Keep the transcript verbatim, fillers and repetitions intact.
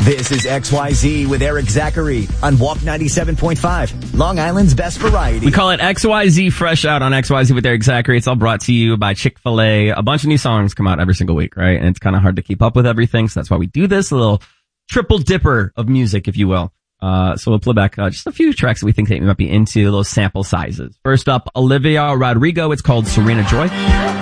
This is X Y Z with Eric Zachary on Walk ninety-seven point five, Long Island's best variety. We call it X Y Z Fresh Out on X Y Z with Eric Zachary. It's all brought to you by Chick-fil-A. A bunch of new songs come out every single week, right? And it's kind of hard to keep up with everything, so that's why we do this, a little triple dipper of music, if you will. Uh, so we'll play back uh, just a few tracks that we think that you might be into, little sample sizes. First up, Olivia Rodrigo. It's called Serena Joy.